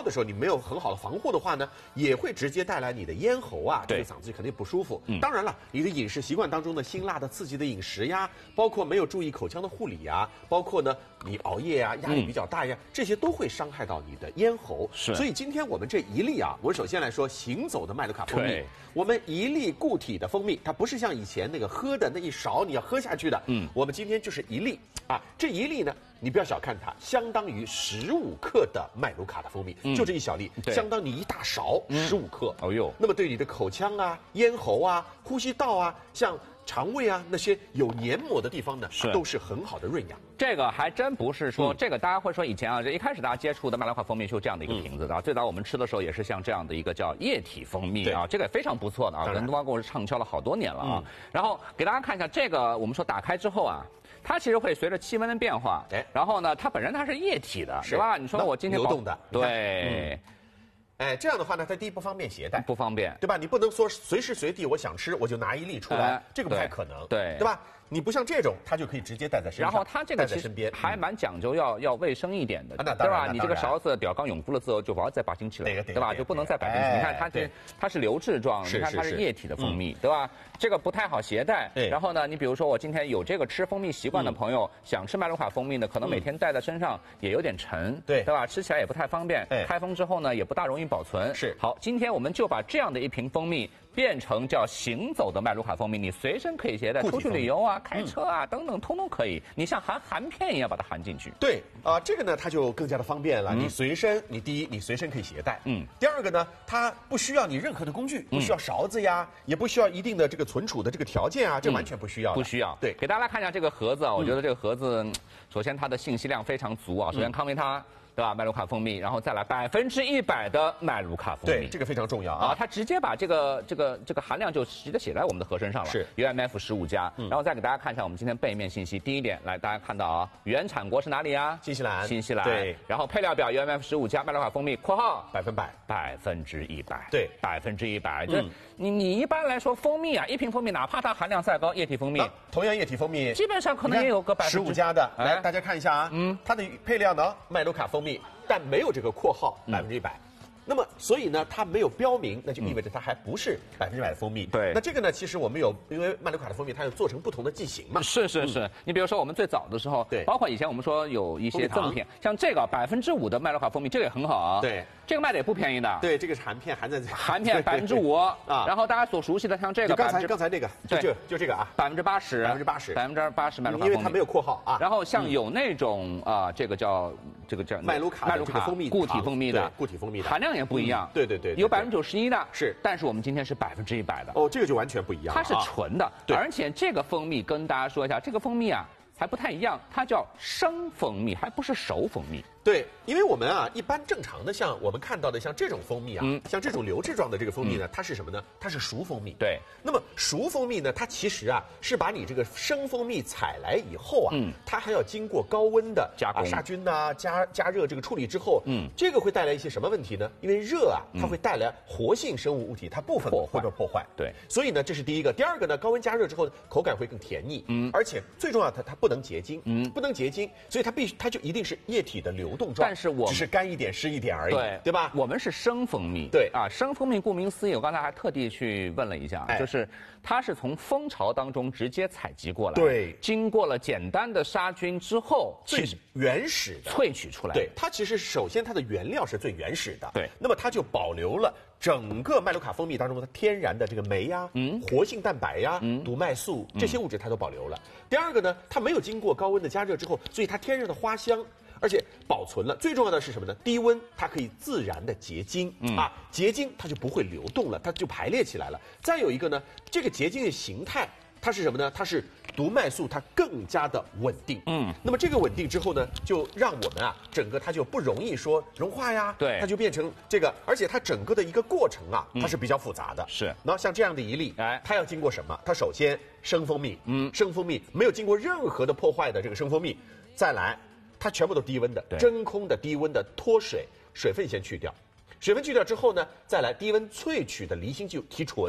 的时候，你没有很好的防护的话呢，也会直接带来你的咽喉啊，这个嗓子肯定不舒服。当然了，你的饮食习惯当中的辛辣的刺激的饮食呀，包括没有注意口腔的护理呀，包括呢你熬夜啊，压力比较大呀，这些都会伤害到你的咽喉。 是， 所以今天我们这一粒啊，我首先来说行走的麦卢卡蜂蜜，我们一粒固体的蜂蜜，它不是像以前那个喝的那一勺你要喝下去的，我们今天就是一粒啊，这一粒呢，你不要小看它，相当于15克的麦卢卡的蜂蜜，就这一小粒，相当于一大勺15克。 哦呦， 那么对你的口腔啊、咽喉啊、呼吸道啊，像肠胃啊那些有黏膜的地方呢，都是很好的润养。 这个还真不是说这个，大家会说以前啊，这一开始大家接触的麦卢卡蜂蜜就这样的一个瓶子的，最早我们吃的时候也是像这样的一个叫液体蜂蜜啊，这个也非常不错的啊，跟东方跟我是畅销了好多年了啊。然后给大家看一下这个，我们说打开之后啊。它其实会随着气温的变化，然后呢，它本身它是液体的，是吧？你说我今天流动的， 对。 哎，这样的话呢，它第一不方便携带， 不方便， 对吧？你不能说随时随地我想吃我就拿一粒出来，这个不太可能，对吧？你不像这种，它就可以直接带在身上， 然后它这个带在身边， 还蛮讲究要卫生一点的，对吧？你这个勺子表刚涌出了之后，就不要再拔进去了，对吧？就不能再摆进去。你看它是流质状，你看它是液体的蜂蜜，对吧？这个不太好携带。然后呢，你比如说我今天有这个吃蜂蜜习惯的朋友，想吃麦卢卡蜂蜜呢，可能每天带在身上也有点沉，对吧？吃起来也不太方便。开封之后呢，也不大容易保存。是。好，今天我们就把这样的一瓶蜂蜜变成叫行走的麦卢卡蜂蜜，你随身可以携带，出去旅游啊、开车啊等等，通通可以。你像含片一样把它含进去。 对啊，这个呢它就更加的方便了。你随身，你第一你随身可以携带，第二个呢，它不需要你任何的工具，不需要勺子呀，也不需要一定的这个存储的这个条件啊，这完全不需要。 不需要。对，给大家来看一下这个盒子啊，我觉得这个盒子，首先它的信息量非常足啊，首先康维他。对吧？麦卢卡蜂蜜，然后再来100%的麦卢卡蜂蜜， 对，这个非常重要啊！ 它直接把这个含量就直接写在我们的盒身上了，是 UMF 15加。然后再给大家看一下我们今天背面信息。第一点，来大家看到啊，原产国是哪里啊？ 新西兰。 新西兰。 对。 然后配料表 UMF 15加麦卢卡蜂蜜（括号 100%）。 100%。 对 ，100%。就是你一般来说蜂蜜啊，一瓶蜂蜜哪怕它含量再高，液体蜂蜜， 同样液体蜂蜜， 基本上可能也有个 15加的。来，大家看一下啊，它的配料呢，麦卢卡蜂蜜。但没有这个括号100%，那么所以呢，它没有标明，那就意味着它还不是100%的蜂蜜。对，那这个呢，其实我们有，因为麦卢卡的蜂蜜它有做成不同的剂型嘛。 是。你比如说我们最早的时候，对，包括以前我们说有一些赠品，像这个5%的麦卢卡蜂蜜，这个也很好啊。对，这个卖的也不便宜的。 对，这个是含片含在含片5%啊。然后大家所熟悉的像这个， 刚才这个，就这个啊 ，80%麦卢卡蜂蜜， 因为它没有括号啊。 然后像有那种这个叫麦卢卡蜂蜜固体蜂蜜的，含量也不一样。 对， 有91%的， 是， 但是我们今天是100%的。 哦，这个就完全不一样。 它是纯的，而且这个蜂蜜跟大家说一下，这个蜂蜜啊还不太一样，它叫生蜂蜜，还不是熟蜂蜜。 对，因为我们啊，一般正常的像我们看到的像这种蜂蜜啊，像这种流质状的这个蜂蜜呢，它是什么呢？它是熟蜂蜜。对。那么熟蜂蜜呢，它其实啊是把你这个生蜂蜜采来以后啊，它还要经过高温的加工、 杀菌呐、加热这个处理之后，这个会带来一些什么问题呢？因为热啊，它会带来活性生物物体它部分或者破坏。对。所以呢，这是第一个。第二个呢，高温加热之后口感会更甜腻，而且最重要它不能结晶，不能结晶，所以它就一定是液体的流动状， 但是我只是干一点湿一点而已，对吧？ 我们是生蜂蜜，对啊，生蜂蜜顾名思义，我刚才还特地去问了一下，就是它是从蜂巢当中直接采集过来，对，经过了简单的杀菌之后， 最原始的萃取出来， 对，它其实首先它的原料是最原始的，对，那么它就保留了整个麦卢卡蜂蜜当中的天然的这个酶呀、活性蛋白呀、毒麦素这些物质它都保留了。第二个呢，它没有经过高温的加热之后，所以它天然的花香。而且保存了，最重要的是什么呢？低温它可以自然的结晶，结晶它就不会流动了，它就排列起来了。再有一个呢，这个结晶的形态它是什么呢？它是毒麦素，它更加的稳定。那么这个稳定之后呢，就让我们啊，整个它就不容易说融化呀，对，它就变成这个，而且它整个的一个过程啊，它是比较复杂的。是，然后像这样的一粒，它要经过什么？它首先生蜂蜜，生蜂蜜没有经过任何的破坏的这个生蜂蜜，再来。它全部都低温的，真空的低温的脱水，水分先去掉，水分去掉之后呢，再来低温萃取的离心就提纯，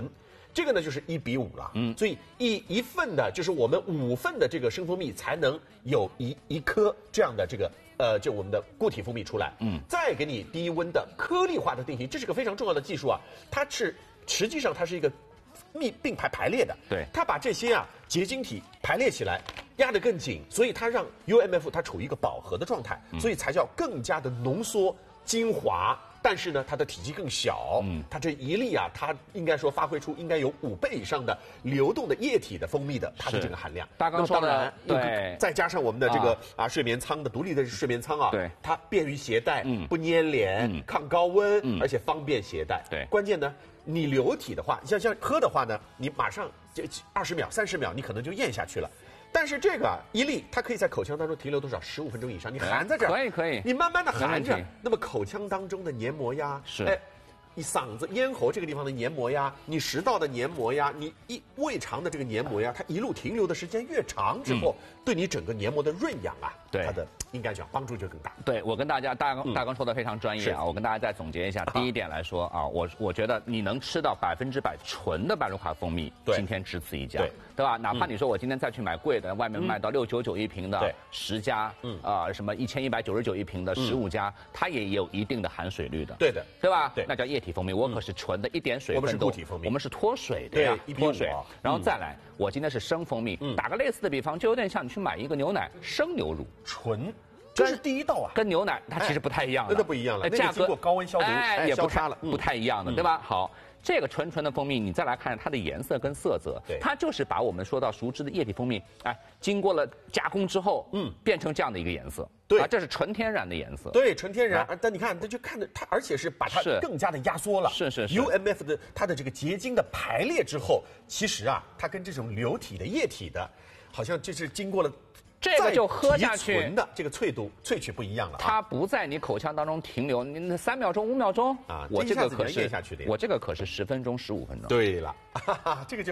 这个呢就是1比5了。所以一份的，就是我们5份的这个生蜂蜜才能有一颗这样的这个就我们的固体蜂蜜出来。再给你低温的颗粒化的定型，这是个非常重要的技术啊。它是实际上它是一个并排列的。 对， 它把这些结晶体排列起来，压得更紧，所以它让 UMF 它处于一个饱和的状态，所以才叫更加的浓缩精华。但是呢，它的体积更小，它这一粒它应该说发挥出应该有5倍以上的流动的液体的蜂蜜的它的这个含量。 大刚说的， 对，再加上我们的这个睡眠舱的独立的睡眠舱对， 它便于携带，不粘连，抗高温，而且方便携带。 对， 关键呢，你流体的话，像喝的话呢，你马上就20秒、30秒，你可能就咽下去了。但是这个一粒，它可以在口腔当中停留多少？15分钟以上，你含在这儿， 可以， 你慢慢的含着，那么口腔当中的黏膜呀，你嗓子、咽喉这个地方的黏膜呀，你食道的黏膜呀，你胃肠的这个黏膜呀，它一路停留的时间越长之后，对你整个黏膜的润养它的应该讲帮助就更大。 对，我跟大刚说的非常专业我跟大家再总结一下。第一点来说我觉得你能吃到100%纯的麦卢卡蜂蜜，今天只此一家，对吧？哪怕你说我今天再去买贵的，外面卖到699一瓶的10家，什么1199一瓶的15家，它也有一定的含水率的， 对的， 对吧？ 对， 那叫液体蜂蜜，我可是纯的，一点水分都。 我们是固体蜂蜜， 我们是脱水的呀，脱水。然后再来，我今天是生蜂蜜，打个类似的比方，就有点像你去买一个牛奶，生牛乳， 纯。这是第一道跟牛奶它其实不太一样的， 那不一样了，价格经过高温消毒， 也消杀了， 不太一样的，对吧？好，这个纯的蜂蜜，你再来看它的颜色跟色泽，它就是把我们说到熟知的液体蜂蜜，经过了加工之后，变成这样的一个颜色， 对， 这是纯天然的颜色， 对，纯天然。但你看，它就看着它，而且是把它更加的压缩了， 是 UMF 的它的这个结晶的排列之后，其实它跟这种流体的液体的，好像就是经过了。 这个就喝下去的这个萃取不一样了， 它不在你口腔当中停留，你3秒钟、5秒钟我这个可是下去的， 我这个可是10分钟、15分钟。 对了，这个就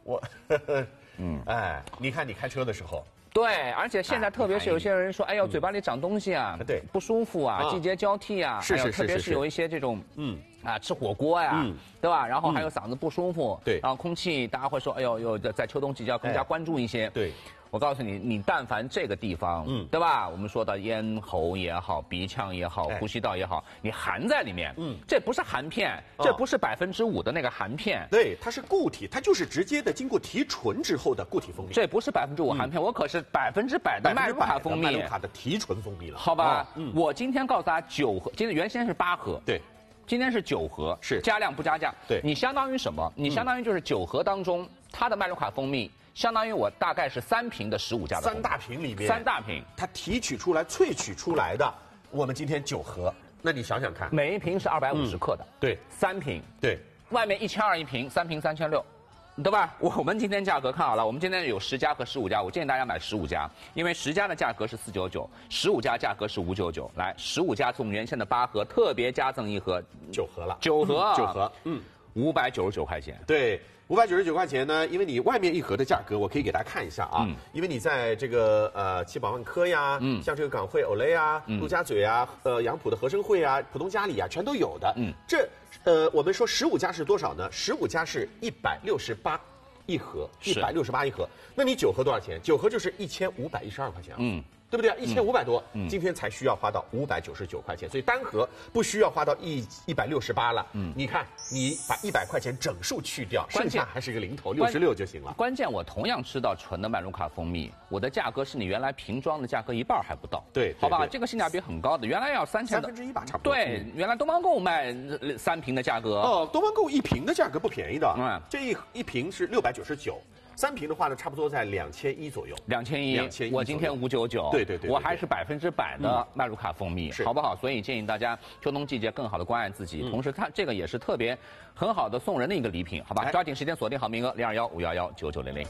你看你开车的时候。 对，而且现在特别是有些人说，哎呦，嘴巴里长东西对， 不舒服季节交替是， 特别是有一些这种，吃火锅呀，对吧？然后还有嗓子不舒服， 对， 然后空气，大家会说，哎呦，在秋冬季就要更加关注一些， 对。 我告诉你，你但凡这个地方，对吧？我们说的咽喉也好，鼻腔也好，呼吸道也好，你含在里面，这不是含片，这不是5%的那个含片， 对，它是固体，它就是直接的经过提纯之后的固体蜂蜜， 这不是5%含片，我可是100%的麦卢卡蜂蜜， 麦卢卡的提纯蜂蜜了， 好吧？我今天告诉大家9盒，今天原先是8盒， 对。 今天是9盒， 是加量不加价。 对， 你相当于什么？你相当于就是9盒当中，它的麦卢卡蜂蜜相当于我大概是3瓶的15家的 3大瓶里面 ，3大瓶， 它提取出来、萃取出来的，我们今天9盒，那你想想看， 每一瓶是250克的， 对 ，3瓶， 对， 外面1200一瓶，3瓶3600。对吧？我们今天价格看好了，我们今天有10家和15家，我建议大家买15家，因为10家的价格是499，15家价格是599。来，15家从原先的8盒特别加赠1盒 ，9盒了 ，9盒 ，9盒 ，599块钱。 对。599块钱呢，因为你外面1盒的价格，我可以给大家看一下因为你在这个7宝万科呀，像这个港汇 Olay 啊，陆家嘴啊，杨浦的和生汇啊，浦东嘉里啊，全都有的。这我们说15家是多少呢？15家是168一盒，168一盒。那你9盒多少钱？9盒就是1512块钱对不对？1500多，今天才需要花到599块钱，所以单盒不需要花到168了。你看，你把100块钱整数去掉，剩下还是一个零头，66就行了。 关键我同样吃到纯的麦卢卡蜂蜜，我的价格是你原来瓶装的价格1半还不到。 对， 好吧，这个性价比很高的，原来要 1/3吧，差不多。 对，原来东方购卖3瓶的价格。 东方购1瓶的价格不便宜的，这一瓶是699。3瓶的话呢，差不多在2100左右。2100， 我今天599。 对， 我还是100%的麦卢卡蜂蜜，好不好？所以建议大家秋冬季节更好的关爱自己，同时它这个也是特别很好的送人的一个礼品，好吧？抓紧时间锁定好名额，021-511-9900。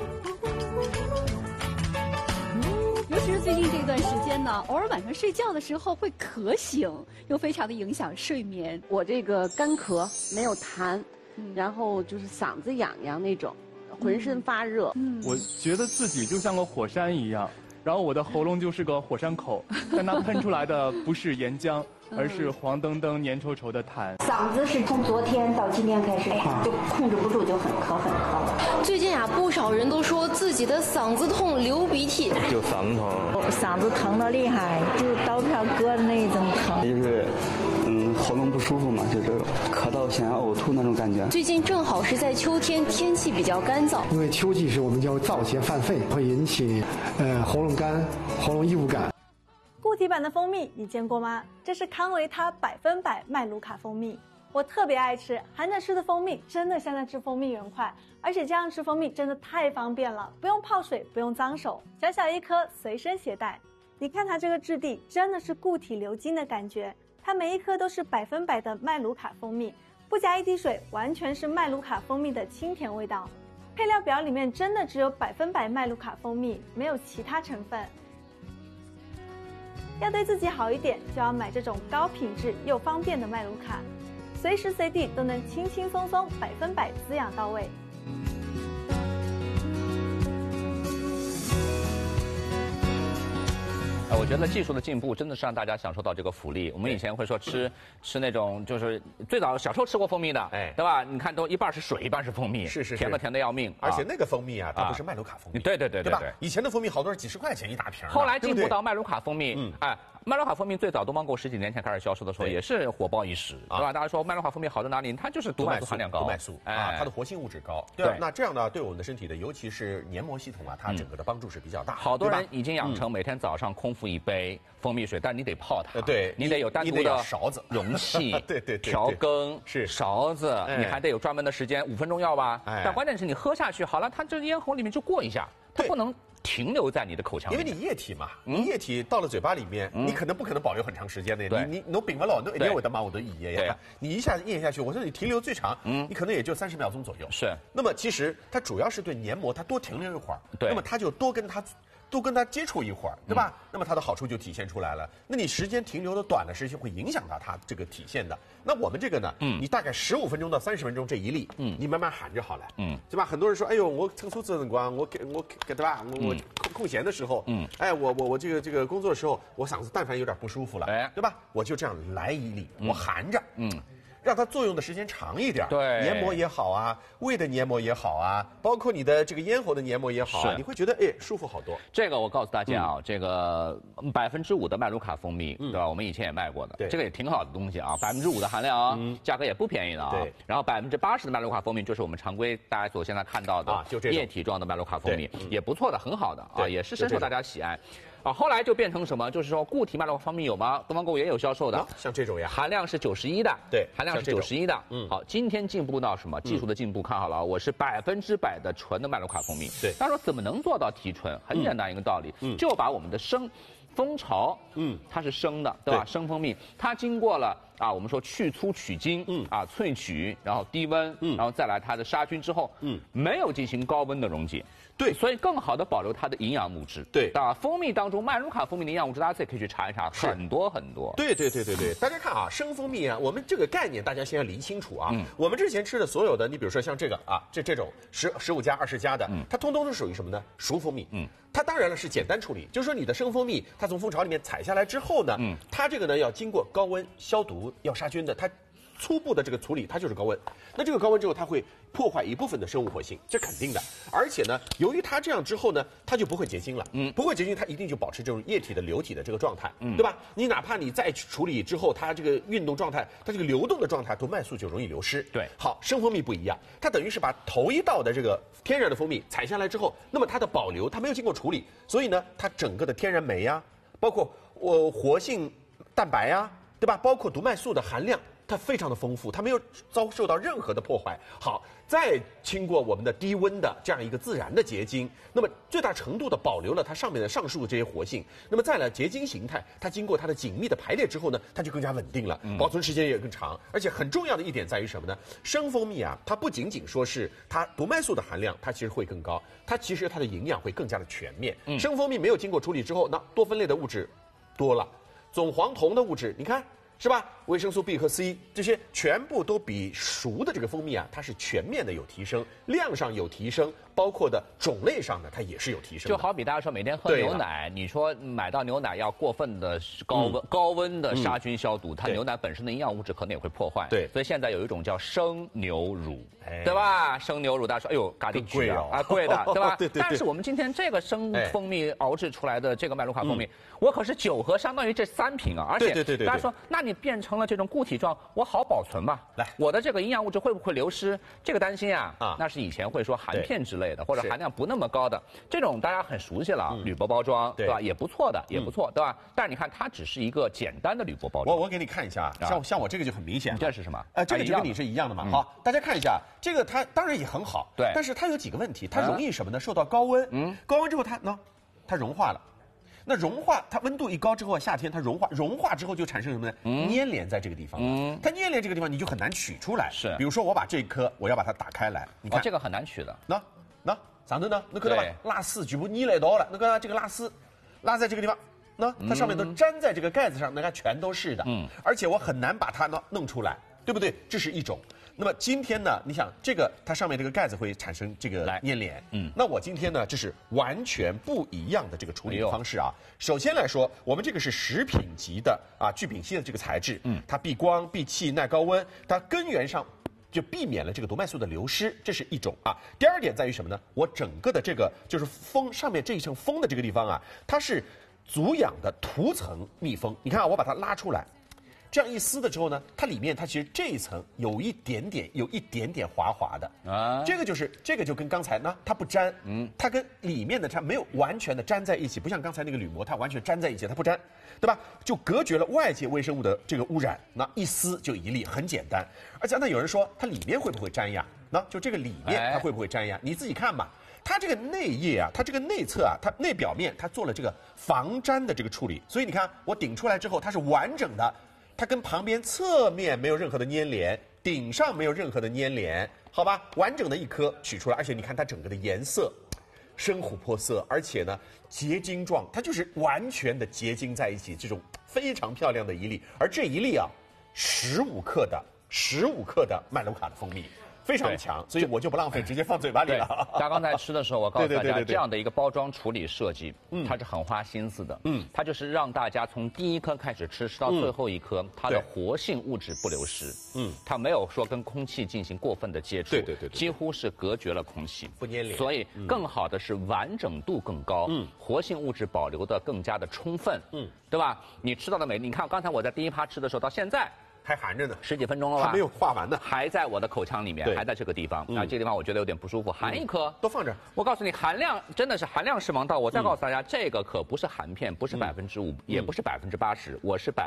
尤其是最近这段时间呢，偶尔晚上睡觉的时候会咳醒，又非常的影响睡眠。 我这个干咳没有痰，然后就是嗓子痒痒那种。浑身发热， 我觉得自己就像个火山一样， 然后我的喉咙就是个火山口，但它喷出来的不是岩浆，而是黄澄澄、黏稠稠的痰。 嗓子是从昨天到今天开始，就控制不住，就很咳了。 最近啊，不少人都说自己的嗓子痛、流鼻涕， 就嗓子疼， 嗓子疼得厉害，就刀片割的那种疼。 就是喉咙不舒服嘛，就是咳到想要呕吐那种感觉。 最近正好是在秋天，天气比较干燥。 因为秋季时我们叫燥邪犯肺，会引起喉咙干、喉咙异物感。 固体版的蜂蜜你见过吗？这是康维他100%麦卢卡蜂蜜，我特别爱吃，含着吃的蜂蜜真的像在吃蜂蜜圆块，而且这样吃蜂蜜真的太方便了，不用泡水，不用脏手，小小一颗随身携带。你看它这个质地，真的是固体流金的感觉。它每一颗都是100%的麦卢卡蜂蜜，不加一滴水，完全是麦卢卡蜂蜜的清甜味道。配料表里面真的只有100%麦卢卡蜂蜜，没有其他成分。要对自己好一点，就要买这种高品质又方便的麦卢卡，随时随地都能轻轻松松100%滋养到位。 我觉得技术的进步真的是让大家享受到这个福利。我们以前会说吃那种，就是最早小时候吃过蜂蜜的，哎，对吧？你看都一半是水，一半是蜂蜜， 是甜的要命。 而且那个蜂蜜啊，它不是麦卢卡蜂蜜， 对吧？ 以前的蜂蜜好多是几十块钱一大瓶， 后来进步到麦卢卡蜂蜜，麦卢卡蜂蜜最早东方购10几年前开始销售的时候，也是火爆一时，对吧？大家说麦卢卡蜂蜜好在哪里？它就是毒麦素含量高， 毒麦素啊，它的活性物质高。对，那这样呢，对我们的身体的，尤其是黏膜系统啊，它整个的帮助是比较大。 好多人已经养成每天早上空腹一杯蜂蜜水，但你得泡它， 对， 你得有单独的勺子、 容器， 对， 调羹是勺子，你还得有专门的时间，5分钟要吧？但关键是你喝下去好了，它这咽喉里面就过一下，它不能停留在你的口腔里， 因为你液体嘛，液体到了嘴巴里面，你不可能保留很长时间的。你饼不老，你连我的妈我都一咽呀，你一下子咽下去，我说你停留最长，你可能也就30秒钟左右。 是， 那么其实它主要是对黏膜，它多停留一会儿，那么它就多跟它接触一会儿，对吧？那么它的好处就体现出来了。那你时间停留的短的时间会影响到它这个体现的。那我们这个呢，你大概15分钟到30分钟这一粒，你慢慢含就好了，对吧？很多人说，哎呦，我蹭数字的光，我对吧？我空闲的时候，哎，我这个工作的时候，我嗓子但凡有点不舒服了，对吧？我就这样来一粒，我含着，让它作用的时间长一点， 对， 黏膜也好啊，胃的黏膜也好啊，包括你的这个咽喉的黏膜也好啊，你会觉得舒服好多。 这个我告诉大家啊，这个5%的麦卢卡蜂蜜，对吧？我们以前也卖过的， 对， 这个也挺好的东西啊，5%的含量啊，价格也不便宜的啊。 对， 然后80%的麦卢卡蜂蜜就是我们常规大家所现在看到的就这种液体状的麦卢卡蜂蜜，也不错的，很好的啊，也是深受大家喜爱。后来就变成什么？就是说固体麦卢卡蜂蜜有吗？东方购物也有销售的， 像这种呀， 含量是91的， 对， 含量是91的。好，今天进步到什么？技术的进步，看好了，我是100%的纯的麦卢卡蜂蜜。 对， 大家说怎么能做到提纯？很简单一个道理，就把我们的蜂巢，它是生的，对吧？生蜂蜜，它经过了我们说去粗取精，萃取，然后低温，然后再来它的杀菌之后，没有进行高温的溶解。 对， 所以更好的保留它的营养物质。 对， 蜂蜜当中麦卢卡蜂蜜的营养物质，大家自己可以去查一查，很多很多。 对，大家看啊，生蜂蜜啊，我们这个概念大家先要理清楚啊。我们之前吃的所有的，你比如说像这个啊，这种15加20加的，它通通是属于什么呢？熟蜂蜜。它当然了是简单处理，就是说你的生蜂蜜，它从蜂巢里面采下来之后呢，它这个呢要经过高温消毒，要杀菌的，它初步的这个处理它就是高温。那这个高温之后，它会破坏一部分的生物活性，这肯定的。而且呢，由于它这样之后呢，它就不会结晶了，不会结晶，它一定就保持这种液体的流体的这个状态，对吧？你哪怕你再处理之后，它这个运动状态，它这个流动的状态，毒麦素就容易流失。 对， 好，生蜂蜜不一样，它等于是把头一道的这个天然的蜂蜜采下来之后，那么它的保留，它没有经过处理，所以呢，它整个的天然酶呀，包括活性蛋白呀，对吧？包括毒麦素的含量。它非常的丰富，它没有遭受到任何的破坏。好，再经过我们的低温的这样一个自然的结晶，那么最大程度的保留了它上面的上述的这些活性。那么再来结晶形态，它经过它的紧密的排列之后呢，它就更加稳定了，保存时间也更长。而且很重要的一点在于什么呢？生蜂蜜啊，它不仅仅说是它毒麦素的含量，它其实会更高，它其实它的营养会更加的全面。生蜂蜜没有经过处理之后，那多酚类的物质多了，总黄酮的物质，你看。 是吧？维生素 B 和 C 这些全部都比熟的这个蜂蜜啊，它是全面的有提升，量上有提升，包括的种类上呢，它也是有提升。 就好比大家说每天喝牛奶，你说买到牛奶要过分的高温的杀菌消毒，它牛奶本身的营养物质可能也会破坏。 对， 所以现在有一种叫生牛乳，对吧？生牛乳大家说，哎呦，嘎顶贵啊，贵的，对吧？ 对。 但是我们今天这个生蜂蜜熬制出来的这个麦卢卡蜂蜜，我可是9盒，相当于这3瓶啊，而且大家说，那你变成了这种固体状，我好保存吧？来，我的这个营养物质会不会流失？这个担心啊，那是以前会说含片之类的，或者含量不那么高的这种，大家很熟悉了，铝箔包装，对吧？也不错的，也不错，对吧？但是你看，它只是一个简单的铝箔包装。 我给你看一下，像我这个就很明显。 这是什么？ 这个就跟你是一样的嘛。好，大家看一下，这个它当然也很好， 对， 但是它有几个问题，它容易什么呢？受到高温，高温之后它融化了。那融化，它温度一高之后，夏天它融化之后就产生什么呢？粘连在这个地方。它粘连这个地方你就很难取出来。 是， 比如说我把这一颗，我要把它打开来，你看这个很难取的。 那上头呢？能看到吧？蜡丝全部粘来到了，那个这个蜡丝拉在这个地方，它上面都粘在这个盖子上，那个全都是的。而且我很难把它弄出来，对不对？这是一种。那么今天呢，你想这个它上面这个盖子会产生这个粘连，那我今天呢，这是完全不一样的这个处理方式啊。首先来说，我们这个是食品级的聚丙烯的这个材质，它避光、避气、耐高温，它根源上就避免了这个毒麦素的流失，这是一种啊。第二点在于什么呢？我整个的这个就是封上面这一层封的这个地方啊，它是足养的涂层密封。你看啊，我把它拉出来。这样一撕的之后呢，它里面它其实这一层有一点点滑滑的啊，这个就跟刚才呢它不粘，它跟里面的它没有完全的粘在一起，不像刚才那个铝膜它完全粘在一起，它不粘，对吧？就隔绝了外界微生物的这个污染，那一撕就一粒，很简单。而且那有人说它里面会不会粘呀？那就这个里面它会不会粘呀？你自己看吧。它这个内叶啊，它这个内侧啊，它内表面它做了这个防粘的这个处理，所以你看我顶出来之后，它是完整的。它跟旁边侧面没有任何的粘连，顶上没有任何的粘连，好吧，完整的一颗取出来，而且你看它整个的颜色，深琥珀色，而且呢结晶状，它就是完全的结晶在一起，这种非常漂亮的一粒，而这一粒啊，15克的麦卢卡的蜂蜜。非常强，所以我就不浪费，直接放嘴巴里了。 大家刚才吃的时候，我告诉大家，这样的一个包装处理设计，它是很花心思的。它就是让大家从第一颗开始吃到最后一颗，它的活性物质不流失。它没有说跟空气进行过分的接触。对，几乎是隔绝了空气， 不粘连。 所以更好的是完整度更高，活性物质保留的更加的充分。对吧？你吃到的你看刚才我在第一趴吃的时候，到现在。 还含着呢 ，10几分钟了吧？ 还没有化完呢， 还在我的口腔里面，还在这个地方。这个地方我觉得有点不舒服，含一颗都放着。 我告诉你，含量真的是含量是王道。我再告诉大家，这个可不是含片，不是5%，也不是80%，我是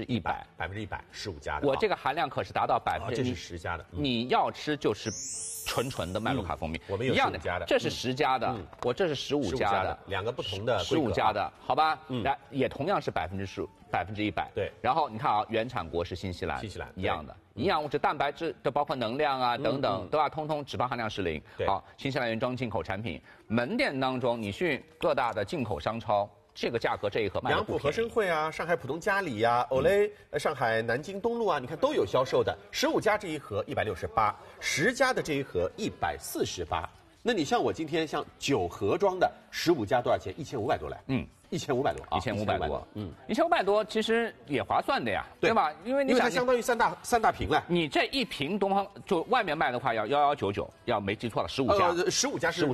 100%，15加的。我这个含量可是达到100%， 这是10加的。 你要吃就是纯的麦卢卡蜂蜜， 我们有15加的， 这是10加的，我这是15加的 ，2个不同的 15加的，好吧？也同样是100%。 对， 然后你看啊，原产国是新西兰一样的，营养物质、蛋白质的包括能量啊等等，对吧？通通脂肪含量是0。好，新西兰原装进口产品，门店当中你去各大的进口商超，这个价格这一盒卖杨浦合生汇啊，上海浦东嘉里呀，Olay，上海南京东路啊，你看都有销售的。15加这一盒168，10加的这一盒148。那你像我今天像9盒装的15加多少钱？1500多来。1500多啊 ，1500多，1500多其实也划算的呀，对吧？因为它相当于三大瓶了。 你这一瓶东方就外面卖的话要1199，要没记错了15加 ，15加是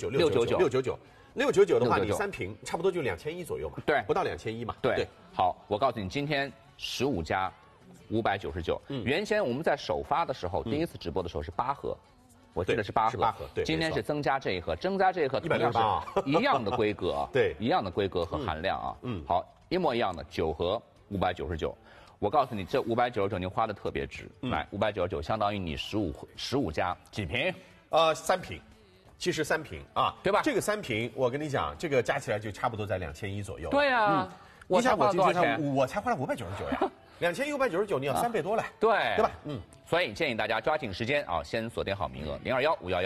699的话，你3瓶差不多就2100左右嘛， 对， 不到2100嘛。 对，好，我告诉你，今天15加599，原先我们在首发的时候，第一次直播的时候是8盒。我记得是8盒， 对， 今天是增加这一盒，同样是一样的规格， 对， 一样的规格和含量啊，好，一模一样的9盒599，我告诉你，这599您花的特别值，买599相当于你15加几瓶 ？3瓶，其实3瓶啊， 对吧？ 这个3瓶，我跟你讲，这个加起来就差不多在2100左右。 对呀， 我才花了多少钱？我才花了599呀。2199，你要3倍多了， 对吧？ 所以建议大家抓紧时间啊，先锁定好名额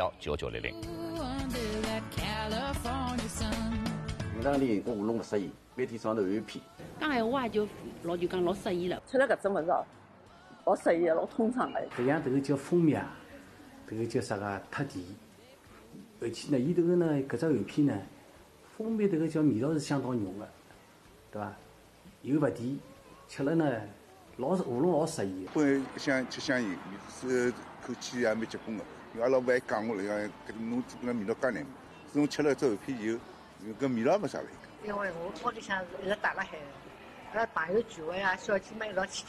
，021-511-9900。 我那里我弄了10亿， 每天早上头有一片。 讲闲话就讲老适宜了。 吃了搿种物事，老适宜，老通畅的。 搿样这个叫蜂蜜啊，这个叫啥个特甜，而且呢，伊这个呢，搿只含片呢，蜂蜜这个叫味道是相当浓的，对伐？又勿甜，吃了呢，喉咙老适宜。 本想吃香烟，是口气也蛮结棍的。因为阿拉母还讲我来讲，搿侬这个味道介难，自从吃了这含片以后，搿味道没啥味。 因为我屋里向是一直带辣海，阿拉朋友聚会啊，小姐妹一道去。